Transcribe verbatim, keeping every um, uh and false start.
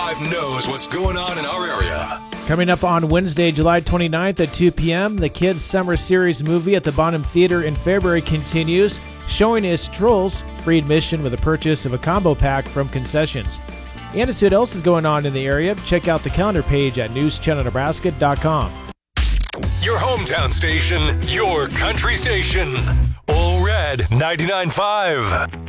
five knows what's going on in our area. Coming up on Wednesday, July twenty-ninth at two p.m., the Kids Summer Series movie at the Bonham Theater in Fairbury continues. Showing is Trolls, free admission with a purchase of a combo pack from concessions. And to see what else is going on in the area, check out the calendar page at news channel nebraska dot com. Your hometown station, your country station. All Red ninety-nine point five.